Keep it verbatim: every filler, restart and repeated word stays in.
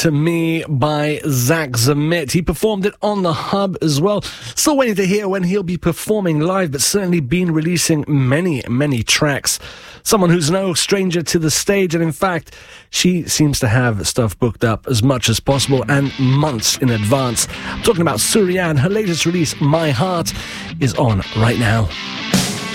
To Me by Zach Zamit. He performed it on the Hub as well. Still waiting to hear when he'll be performing live, but certainly been releasing many, many tracks. Someone who's no stranger to the stage, and in fact, she seems to have stuff booked up as much as possible and months in advance. I'm talking about Surian. Her latest release, My Heart, is on right now.